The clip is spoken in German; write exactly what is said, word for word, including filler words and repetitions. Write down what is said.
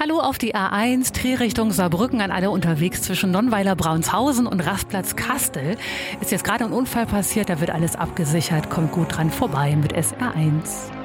Hallo auf die A eins, Trier-Richtung Saarbrücken, an alle unterwegs zwischen Nonnweiler-Braunshausen und Rastplatz Kastel. Ist jetzt gerade ein Unfall passiert, da wird alles abgesichert. Kommt gut dran vorbei mit S R eins.